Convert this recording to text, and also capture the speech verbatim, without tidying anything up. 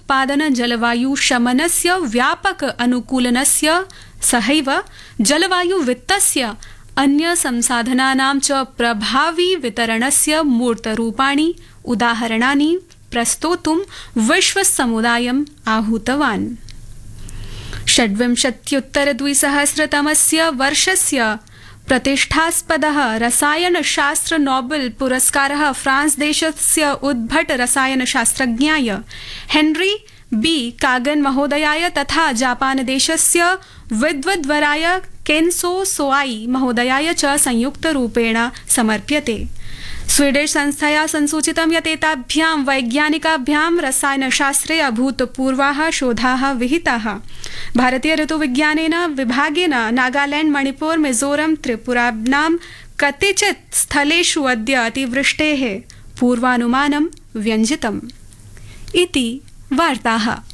उत्पादन जलवायु शमनस्य व्यापक अनुकूलनस्य सहैव जलवायु वित्तस्य अन्य संसाधनानां च प्रभावी वितरणस्य मूर्तरूपाणि उदाहरणानि प्रस्तोतुं विश्वसमुदायम् आहूतवान्। षड्विंशत्युत्तरद्विसहस्रतमस्य वर्षस्य प्रतिष्ठास्पदः रसायनशास्त्र नोबेल पुरस्कारः फ्रांस देशस्य उद्भट रसायनशास्त्रज्ञाय हेनरी बी कागन महोदयाय तथा जापान देशस्य विद्वद्वराय केन्सो सोआई महोदयाय च संयुक्तरूपेण समर्प्यते। स्वीडिश संस्थया संसूचितं यत् एताभ्यां वैज्ञानिकाभ्यां रसायनशास्त्रे अभूतपूर्वाः शोधाः विहिताः। भारतीय ऋतुविज्ञानेन विभागेन नागालैंड, मणिपुर, मिजोरम, त्रिपुरानां कतिचित् स्थलेषु अद्य अतिवृष्टेः पूर्वानुमानं व्यञ्जितम्। इति वार्ताः।